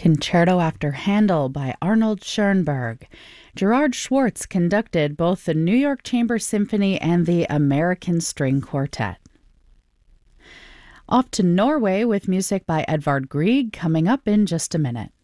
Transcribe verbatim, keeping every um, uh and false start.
Concerto After Handel by Arnold Schoenberg. Gerard Schwartz conducted both the New York Chamber Symphony and the American String Quartet. Off to Norway with music by Edvard Grieg coming up in just a minute.